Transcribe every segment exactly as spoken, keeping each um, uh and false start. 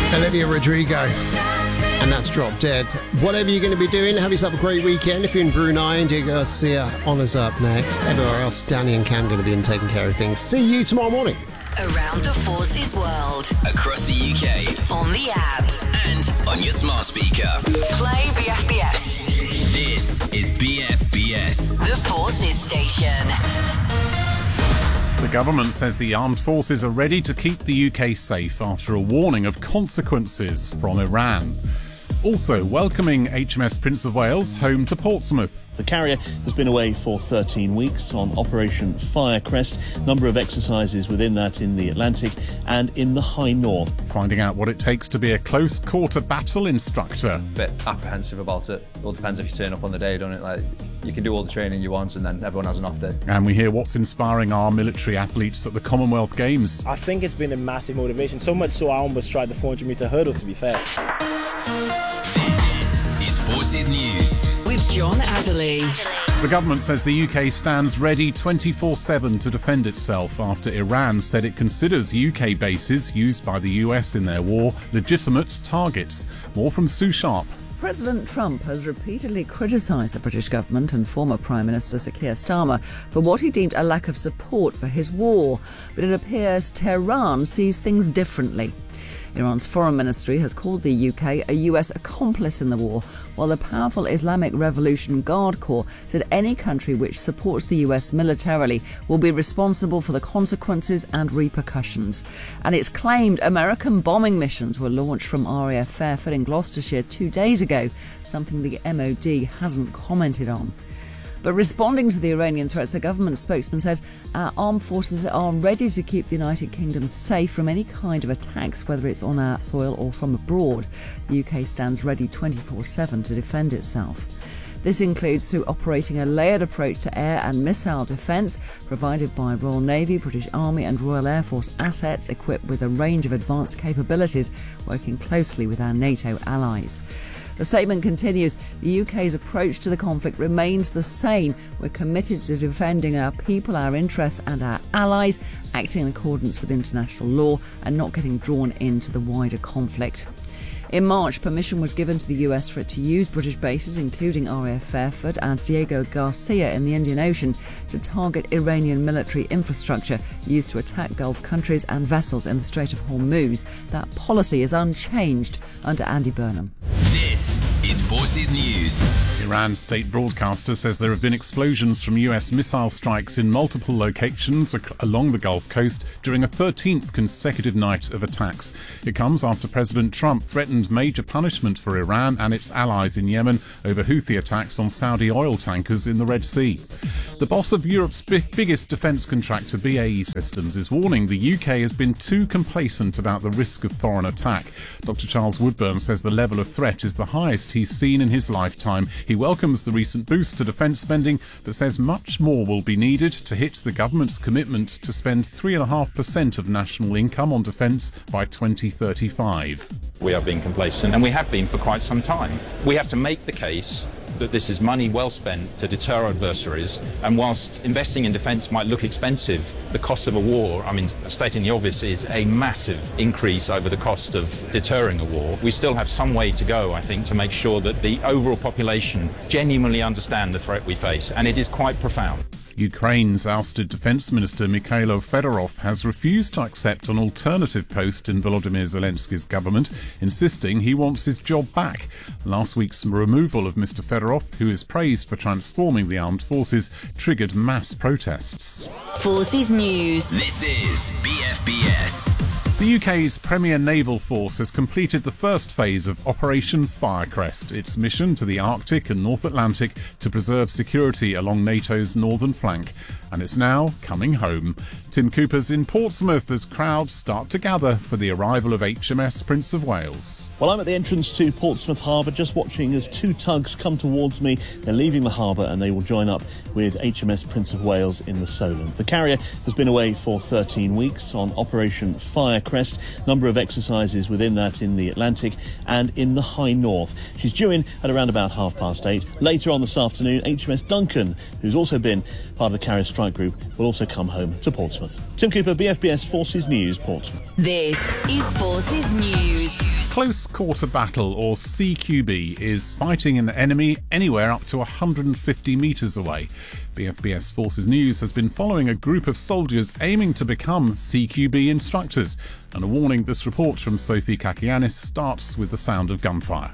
Olivia Rodrigo. And that's Drop Dead. Whatever you're going to be doing, have yourself a great weekend. If you're in Brunei, Diego Garcia honours up next. Everywhere else, Danny and Cam going to be in taking care of things. See you tomorrow morning. Around the Forces world. Across the U K. On the app. And on your smart speaker. Play B F B S. This is B F B S. The Forces station. The government says the armed forces are ready to keep the U K safe after a warning of consequences from Iran. Also welcoming H M S Prince of Wales home to Portsmouth. The carrier has been away for thirteen weeks on Operation Firecrest. Number of exercises within that in the Atlantic and in the High North. Finding out what it takes to be a close quarter battle instructor. Bit apprehensive about it. It all depends if you turn up on the day, don't it? Like, you can do all the training you want and then everyone has an off day. And we hear what's inspiring our military athletes at the Commonwealth Games. I think it's been a massive motivation, so much so I almost tried the four hundred metre hurdles, to be fair. This is Forces News. With John Adderley. The government says the U K stands ready twenty-four seven to defend itself after Iran said it considers U K bases used by the U S in their war legitimate targets. More from Sue Sharp. President Trump has repeatedly criticised the British government and former Prime Minister Sir Keir Starmer for what he deemed a lack of support for his war. But it appears Tehran sees things differently. Iran's foreign ministry has called the U K a U S accomplice in the war, while the powerful Islamic Revolution Guard Corps said any country which supports the U S militarily will be responsible for the consequences and repercussions. And it's claimed American bombing missions were launched from R A F Fairford in Gloucestershire two days ago, something the M O D hasn't commented on. But responding to the Iranian threats, a government spokesman said our armed forces are ready to keep the United Kingdom safe from any kind of attacks, whether it's on our soil or from abroad. The U K stands ready twenty-four seven to defend itself. This includes through operating a layered approach to air and missile defence provided by Royal Navy, British Army and Royal Air Force assets equipped with a range of advanced capabilities, working closely with our NATO allies. The statement continues, the U K's approach to the conflict remains the same. We're committed to defending our people, our interests and our allies, acting in accordance with international law and not getting drawn into the wider conflict. In March, permission was given to the U S for it to use British bases, including R A F Fairford and Diego Garcia in the Indian Ocean, to target Iranian military infrastructure used to attack Gulf countries and vessels in the Strait of Hormuz. That policy is unchanged under Andy Burnham. This is Forces News. Iran's state broadcaster says there have been explosions from U S missile strikes in multiple locations ac- along the Gulf Coast during a thirteenth consecutive night of attacks. It comes after President Trump threatened major punishment for Iran and its allies in Yemen over Houthi attacks on Saudi oil tankers in the Red Sea. The boss of Europe's big, biggest defence contractor, B A E Systems, is warning the U K has been too complacent about the risk of foreign attack. Doctor Charles Woodburn says the level of threat is the highest he's seen in his lifetime. He welcomes the recent boost to defence spending, but says much more will be needed to hit the government's commitment to spend three point five percent of national income on defence by twenty thirty-five. We are being complacent, and we have been for quite some time. We have to make the case that this is money well spent to deter adversaries, and whilst investing in defence might look expensive, the cost of a war, I mean, stating the obvious, is a massive increase over the cost of deterring a war. We still have some way to go, I think, to make sure that the overall population genuinely understand the threat we face, and it is quite profound. Ukraine's ousted Defence Minister Mikhailo Fedorov has refused to accept an alternative post in Volodymyr Zelensky's government, insisting he wants his job back. Last week's removal of Mister Fedorov, who is praised for transforming the armed forces, triggered mass protests. Forces News. This is B F B S. The U K's premier naval force has completed the first phase of Operation Firecrest, its mission to the Arctic and North Atlantic to preserve security along NATO's northern flank. And it's now coming home. Tim Cooper's in Portsmouth as crowds start to gather for the arrival of H M S Prince of Wales. Well, I'm at the entrance to Portsmouth Harbour, just watching as two tugs come towards me. They're leaving the harbour and they will join up with H M S Prince of Wales in the Solent. The carrier has been away for thirteen weeks on Operation Firecrest. Number of exercises within that in the Atlantic and in the High North. She's due in at around about half past eight. Later on this afternoon, H M S Duncan, who's also been part of the carrier strike group, will also come home to Portsmouth. Tim Cooper, B F B S Forces News, Portsmouth. This is Forces News. Close Quarter Battle, or C Q B, is fighting an enemy anywhere up to one hundred fifty metres away. B F B S Forces News has been following a group of soldiers aiming to become C Q B instructors. And a warning, this report from Sophie Kakianis starts with the sound of gunfire.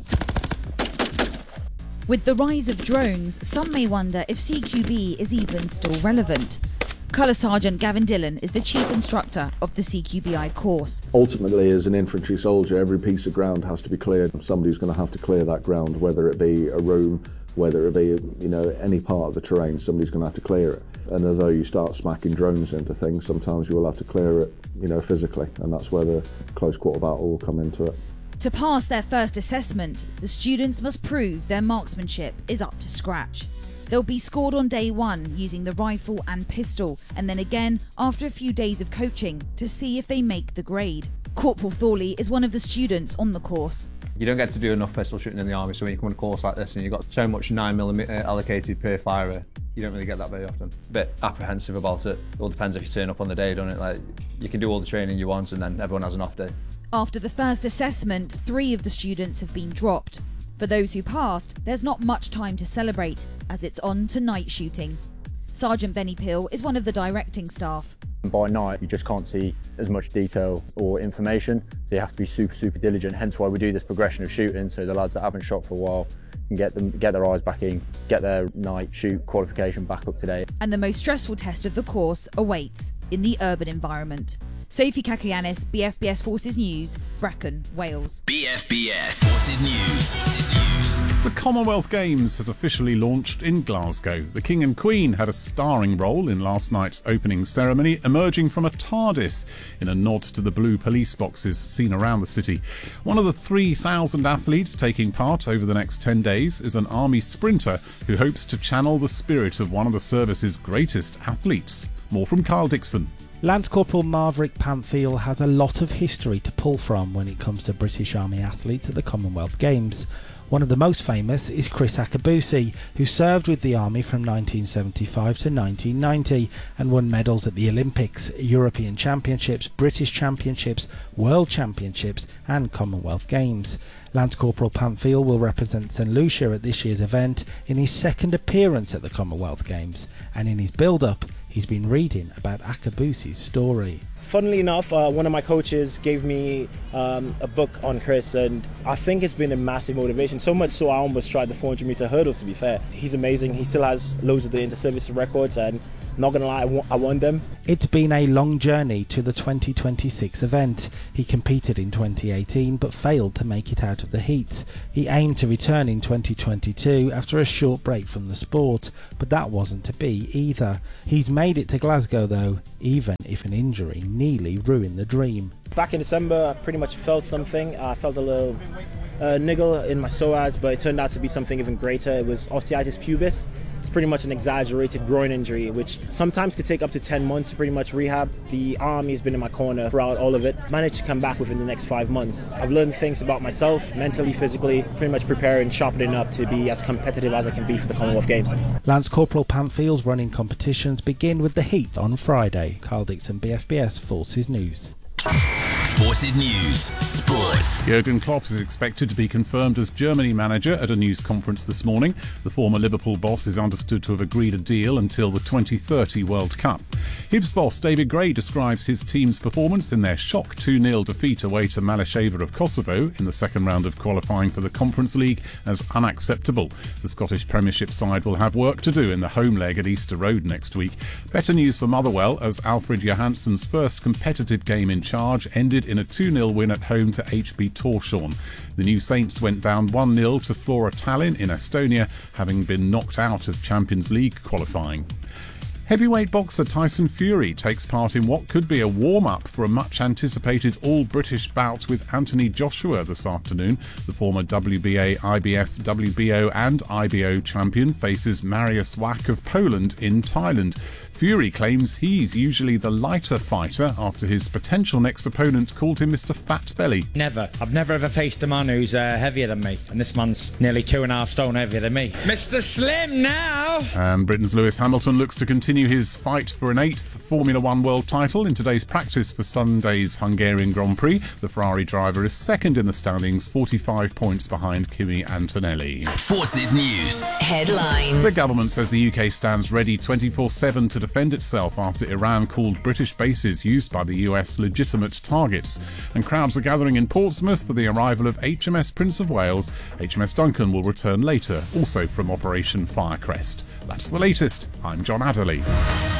With the rise of drones, some may wonder if C Q B is even still relevant. Colour Sergeant Gavin Dillon is the chief instructor of the C Q B I course. Ultimately, as an infantry soldier, every piece of ground has to be cleared. Somebody's going to have to clear that ground, whether it be a room, whether it be, you know, any part of the terrain, somebody's going to have to clear it. And although you start smacking drones into things, sometimes you will have to clear it, you know, physically, and that's where the close quarter battle will come into it. To pass their first assessment, the students must prove their marksmanship is up to scratch. They'll be scored on day one using the rifle and pistol, and then again after a few days of coaching to see if they make the grade. Corporal Thorley is one of the students on the course. You don't get to do enough pistol shooting in the army, so when you come on a course like this and you've got so much nine millimeter allocated per firer, you don't really get that very often. A bit apprehensive about it. It all depends if you turn up on the day, don't it? Like, you can do all the training you want and then everyone has an off day. After the first assessment, three of the students have been dropped. For those who passed, there's not much time to celebrate, as it's on to night shooting. Sergeant Benny Pill is one of the directing staff. By night, you just can't see as much detail or information, so you have to be super, super diligent, hence why we do this progression of shooting, so the lads that haven't shot for a while can get them, get their eyes back in, get their night shoot qualification back up to date. And the most stressful test of the course awaits in the urban environment. Sophie Kakianis, B F B S Forces News, Brecon, Wales. B F B S Forces News. Forces News. The Commonwealth Games has officially launched in Glasgow. The King and Queen had a starring role in last night's opening ceremony, emerging from a TARDIS in a nod to the blue police boxes seen around the city. One of the three thousand athletes taking part over the next ten days is an army sprinter who hopes to channel the spirit of one of the service's greatest athletes. More from Carl Dixon. Lance Corporal Maverick Pamphile has a lot of history to pull from when it comes to British Army athletes at the Commonwealth Games. One of the most famous is Chris Akabusi, who served with the Army from nineteen seventy-five to nineteen ninety and won medals at the Olympics, European Championships, British Championships, World Championships and Commonwealth Games. Lance Corporal Pamphile will represent St Lucia at this year's event in his second appearance at the Commonwealth Games, and in his build-up he's been reading about Akabusi's story. Funnily enough, uh, one of my coaches gave me um, a book on Chris, and I think it's been a massive motivation. So much so I almost tried the four hundred meter hurdles, to be fair. He's amazing. He still has loads of the inter-service records, and not gonna lie, I won, I won them. It's been a long journey to the twenty twenty-six event. He competed in twenty eighteen but failed to make it out of the heats. He aimed to return in twenty twenty-two after a short break from the sport, but that wasn't to be either. He's made it to Glasgow though, even if an injury nearly ruined the dream. Back in December, I pretty much felt something. I felt a little uh, niggle in my psoas, but it turned out to be something even greater. It was osteitis pubis. It's pretty much an exaggerated groin injury, which sometimes could take up to ten months to pretty much rehab. The Army's been in my corner throughout all of it. Managed to come back within the next five months. I've learned things about myself, mentally, physically, pretty much preparing, sharpening up to be as competitive as I can be for the Commonwealth Games. Lance Corporal Pamphile's running competitions begin with the heat on Friday. Carl Dixon, B F B S Forces News. Forces News Sports. Jurgen Klopp is expected to be confirmed as Germany manager at a news conference this morning. The former Liverpool boss is understood to have agreed a deal until the twenty thirty World Cup. Hibs boss David Gray describes his team's performance in their shock two nil defeat away to Malasheva of Kosovo in the second round of qualifying for the Conference League as unacceptable. The Scottish Premiership side will have work to do in the home leg at Easter Road next week. Better news for Motherwell as Alfred Johansson's first competitive game in charge ended in a two nil win at home to H B Torshavn. The New Saints went down one nil to Flora Tallinn in Estonia, having been knocked out of Champions League qualifying. Heavyweight boxer Tyson Fury takes part in what could be a warm-up for a much-anticipated all-British bout with Anthony Joshua this afternoon. The former W B A, I B F, W B O and I B O champion faces Mariusz Wach of Poland in Thailand. Fury claims he's usually the lighter fighter after his potential next opponent called him Mister Fat Belly. Never. I've never ever faced a man who's uh, heavier than me, and this man's nearly two and a half stone heavier than me. Mister Slim now! And Britain's Lewis Hamilton looks to continue continue his fight for an eighth Formula One world title in today's practice for Sunday's Hungarian Grand Prix. The Ferrari driver is second in the standings, forty-five points behind Kimi Antonelli. Forces News. Headlines. The government says the U K stands ready twenty-four seven to defend itself after Iran called British bases used by the U S legitimate targets. And crowds are gathering in Portsmouth for the arrival of H M S Prince of Wales. H M S Duncan will return later, also from Operation Firecrest. That's the latest. I'm John Adderley.